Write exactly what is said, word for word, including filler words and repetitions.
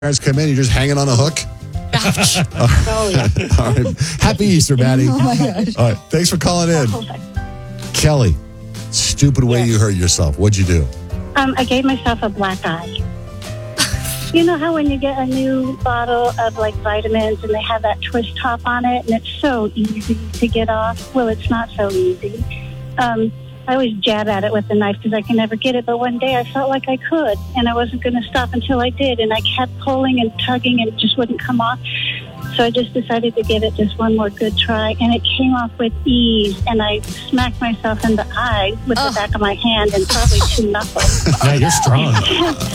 parents come in, you're just hanging on a hook? Ouch. Oh, yeah. All right. Happy Easter, Maddie. Oh, my gosh. All right. Thanks for calling in. Perfect. Kelly, stupid way Yes. you hurt yourself. What'd you do? Um, I gave myself a black eye. You know how when you get a new bottle of like vitamins and they have that twist top on it and it's so easy to get off? Well, it's not so easy. Um, I always jab at it with the knife because I can never get it. But one day I felt like I could and I wasn't going to stop until I did. And I kept pulling and tugging and it just wouldn't come off. So I just decided to give it just one more good try. And it came off with ease. And I smacked myself in the eye with Oh. the back of my hand and probably two knuckles. Yeah, you're strong.